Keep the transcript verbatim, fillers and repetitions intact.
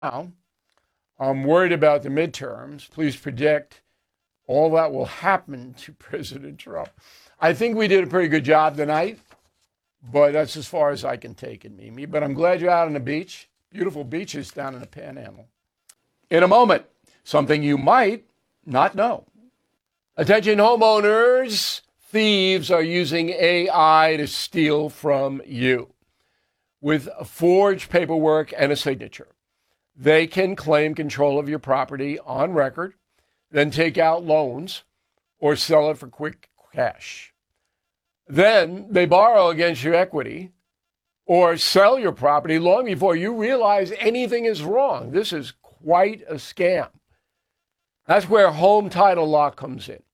Now, I'm worried about the midterms. Please predict all that will happen to President Trump. I think we did a pretty good job tonight, but that's as far as I can take it, Mimi. But I'm glad you're out on the beach. Beautiful beaches down in the Panhandle. In a moment, something you might not know. Attention homeowners, thieves are using A I to steal from you. With forged paperwork and a signature, they can claim control of your property on record, then take out loans or sell it for quick cash. Then they borrow against your equity or sell your property long before you realize anything is wrong. This is quite a scam. That's where Home Title Lock comes in.